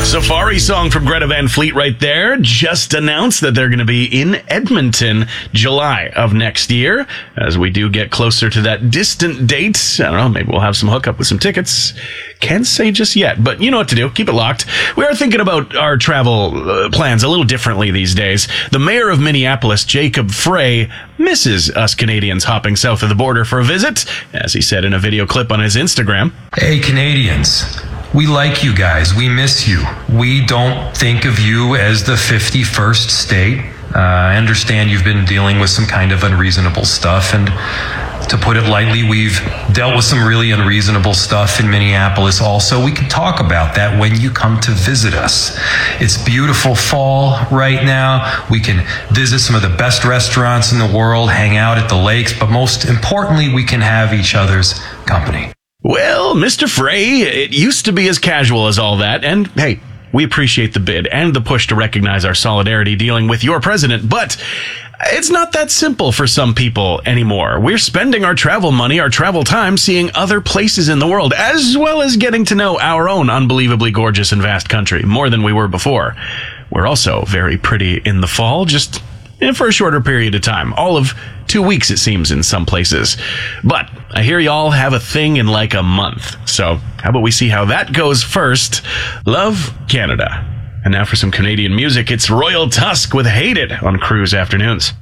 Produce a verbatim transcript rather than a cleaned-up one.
Safari song from Greta Van Fleet right there. Just announced that they're going to be in Edmonton July of next year. As we do get closer to that distant date, I don't know, maybe we'll have some hookup with some tickets. Can't say just yet, but you know what to do. Keep it locked. We are thinking about our travel uh, plans a little differently these days. The mayor of Minneapolis, Jacob Frey, misses us Canadians hopping south of the border for a visit, as he said in a video clip on his Instagram. Hey, Canadians. We like you guys. We miss you. We don't think of you as the fifty-first state. Uh, I understand you've been dealing with some kind of unreasonable stuff, and to put it lightly, we've dealt with some really unreasonable stuff in Minneapolis also. We can talk about that when you come to visit us. It's beautiful fall right now. We can visit some of the best restaurants in the world, hang out at the lakes, but most importantly, we can have each other's company. Well, Mister Frey, it used to be as casual as all that, and hey, we appreciate the bid and the push to recognize our solidarity dealing with your president, but it's not that simple for some people anymore. We're spending our travel money, our travel time, seeing other places in the world, as well as getting to know our own unbelievably gorgeous and vast country more than we were before. We're also very pretty in the fall, just for a shorter period of time. All of two weeks, it seems, in some places. But I hear y'all have a thing in like a month. So how about we see how that goes first? Love, Canada. And now for some Canadian music, it's Royal Tusk with Hate It on Cruise Afternoons.